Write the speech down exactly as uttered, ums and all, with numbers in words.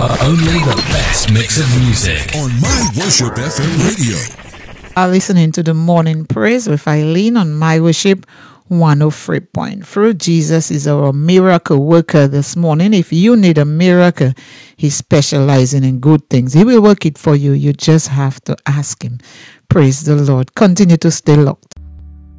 Only the best mix of music on My Worship F M radio. Are listening to the morning praise with Eileen on My Worship one oh three point three. Jesus is our miracle worker this morning. If you need a miracle, he's specializing in good things. He will work it for you. You just have to ask him. Praise the Lord. Continue to stay locked.